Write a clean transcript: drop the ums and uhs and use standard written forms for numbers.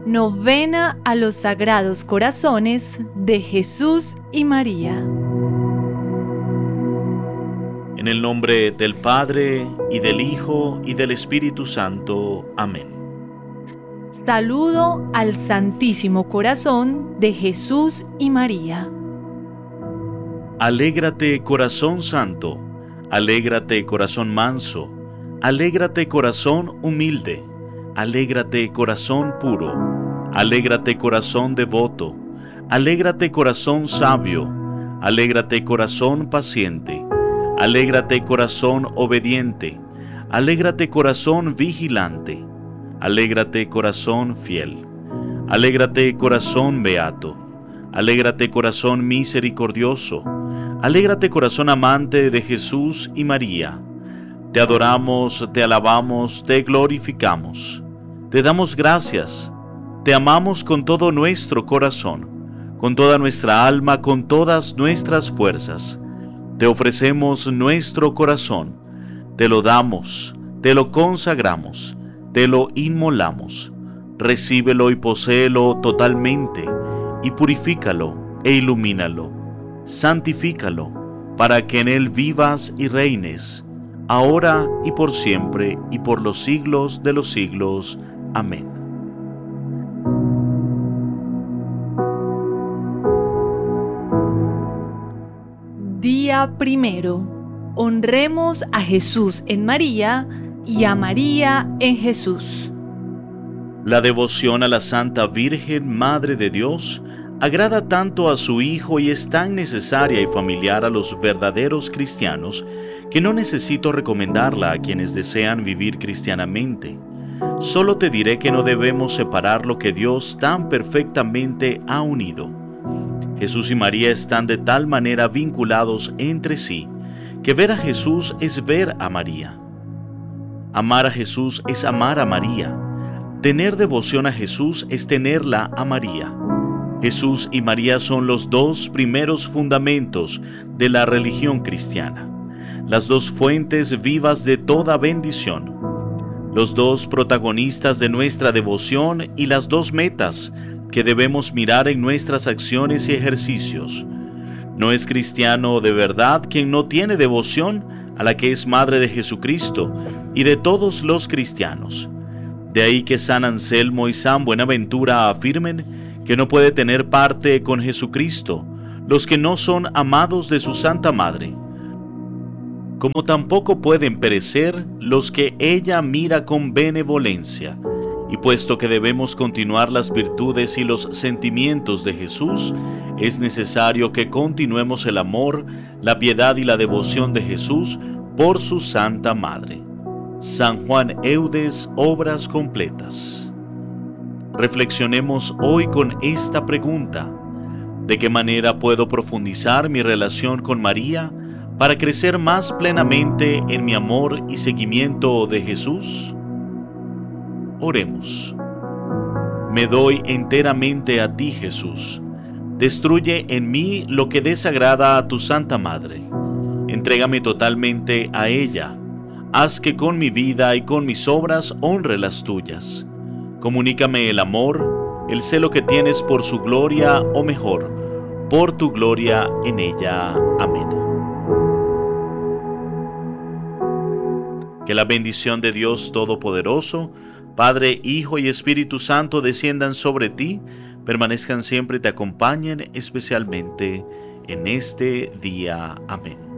Novena a los Sagrados Corazones de Jesús y María. En el nombre del Padre, y del Hijo, y del Espíritu Santo. Amén. Saludo al Santísimo Corazón de Jesús y María. Alégrate, corazón santo, alégrate, corazón manso, alégrate, corazón humilde, alégrate, corazón puro, alégrate, corazón devoto, alégrate, corazón sabio, alégrate, corazón paciente, alégrate, corazón obediente, alégrate, corazón vigilante, alégrate, corazón fiel, alégrate, corazón beato, alégrate, corazón misericordioso, alégrate, corazón amante de Jesús y María. Te adoramos, te alabamos, te glorificamos. Te damos gracias, te amamos con todo nuestro corazón, con toda nuestra alma, con todas nuestras fuerzas. Te ofrecemos nuestro corazón, te lo damos, te lo consagramos, te lo inmolamos. Recíbelo y poséelo totalmente, y purifícalo e ilumínalo. Santifícalo, para que en él vivas y reines, ahora y por siempre, y por los siglos de los siglos. Amén. Día primero. Honremos a Jesús en María y a María en Jesús. La devoción a la Santa Virgen, Madre de Dios, agrada tanto a su Hijo y es tan necesaria y familiar a los verdaderos cristianos que no necesito recomendarla a quienes desean vivir cristianamente. Solo te diré que no debemos separar lo que Dios tan perfectamente ha unido. Jesús y María están de tal manera vinculados entre sí que ver a Jesús es ver a María. Amar a Jesús es amar a María. Tener devoción a Jesús es tenerla a María. Jesús y María son los dos primeros fundamentos de la religión cristiana, las dos fuentes vivas de toda bendición, los dos protagonistas de nuestra devoción y las dos metas que debemos mirar en nuestras acciones y ejercicios. No es cristiano de verdad quien no tiene devoción a la que es Madre de Jesucristo y de todos los cristianos. De ahí que San Anselmo y San Buenaventura afirmen que no puede tener parte con Jesucristo los que no son amados de su Santa Madre, como tampoco pueden perecer los que ella mira con benevolencia. Y puesto que debemos continuar las virtudes y los sentimientos de Jesús, es necesario que continuemos el amor, la piedad y la devoción de Jesús por su Santa Madre. San Juan Eudes, Obras Completas. Reflexionemos hoy con esta pregunta: ¿de qué manera puedo profundizar mi relación con María para crecer más plenamente en mi amor y seguimiento de Jesús? Oremos. Me doy enteramente a ti, Jesús. Destruye en mí lo que desagrada a tu Santa Madre. Entrégame totalmente a ella. Haz que con mi vida y con mis obras honre las tuyas. Comunícame el amor, el celo que tienes por su gloria, o mejor, por tu gloria en ella. Amén. Que la bendición de Dios Todopoderoso, Padre, Hijo y Espíritu Santo desciendan sobre ti, permanezcan siempre y te acompañen especialmente en este día. Amén.